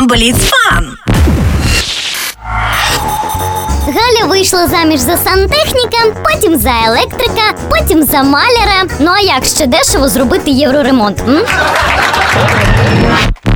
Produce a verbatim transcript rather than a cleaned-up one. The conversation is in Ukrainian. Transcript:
Бліц-фан! Галя вийшла заміж за сантехніка, потім за електрика, потім за маляра. Ну а як ще дешево зробити євроремонт, м?